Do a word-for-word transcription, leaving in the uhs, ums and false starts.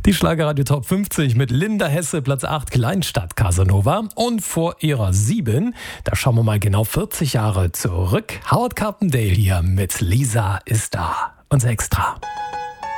Die Schlagerradio Top fünfzig mit Linda Hesse, Platz acht, Kleinstadt Casanova. Und vor ihrer sieben, da schauen wir mal genau vierzig Jahre zurück. Howard Carpendale hier mit Lisa ist da. Unser Extra.